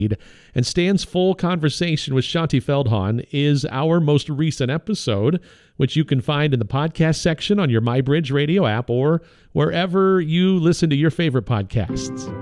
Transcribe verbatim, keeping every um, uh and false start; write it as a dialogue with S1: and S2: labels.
S1: And Stan's full conversation with Shaunti Feldhahn is our most recent episode, which you can find in the podcast section on your MyBridge Radio app or wherever you listen to your favorite podcasts.